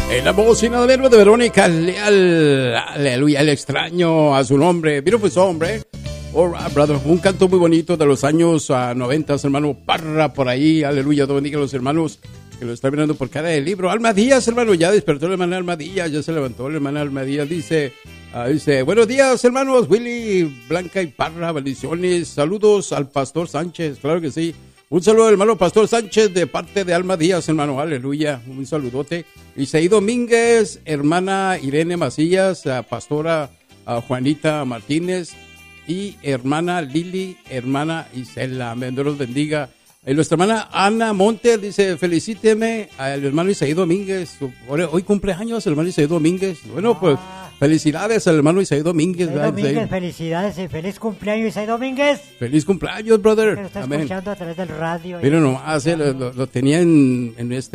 En la bocina del verbo de Verónica Leal. Aleluya, el extraño a su nombre. Beautiful song, hombre. All right, brother. Un canto muy bonito de los años 90, hermano Parra, por ahí. Aleluya, Dios bendiga a los hermanos que lo están mirando por cara del libro. Alma Díaz, hermano, ya despertó la hermana Alma Díaz, ya se levantó la hermana Alma Díaz. Dice, buenos días, hermanos. Willy, Blanca y Parra, bendiciones. Saludos al Pastor Sánchez, claro que sí. Un saludo al hermano Pastor Sánchez de parte de Alma Díaz, hermano, aleluya, un saludote. Isaí Domínguez, hermana Irene Macías, pastora Juanita Martínez y hermana Lili, hermana Isela, amén, Dios los bendiga. Nuestra hermana Ana Montes dice, felicíteme al hermano Isaí Domínguez, hoy cumpleaños el hermano Isaí Domínguez, bueno pues... Felicidades al hermano Isaí Domínguez. Felicidades y feliz cumpleaños, Isaí Domínguez. Feliz cumpleaños, brother. Lo está escuchando a través del radio. Pero nomás, lo tenía en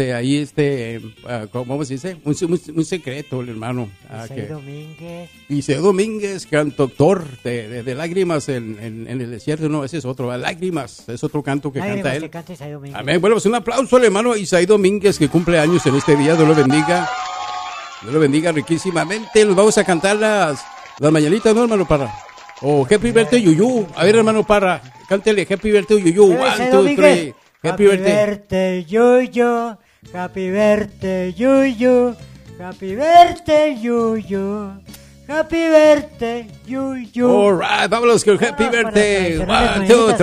¿cómo se dice? Un secreto, el hermano. Isaí Domínguez. Isaí Domínguez, cantautor de Lágrimas en el desierto. No, ese es otro, Lágrimas. Es otro canto que canta él. Canta Isaí Domínguez. Amén. Bueno, pues un aplauso al hermano Isaí Domínguez que cumple años en este día. Dios lo bendiga. Dios lo bendiga riquísimamente. Nos vamos a cantar las mañanitas, ¿no, hermano Parra? Happy Birthday, Yuyu. A ver, hermano Parra, cántele Happy Birthday, Yuyu. 1, 2, 3. Happy Birthday, Yuyu. Happy Birthday, Yuyu. Happy Birthday, Yuyu. Happy Birthday, Yuyu. All right, vámonos con Happy Birthday. 1, 2, 3.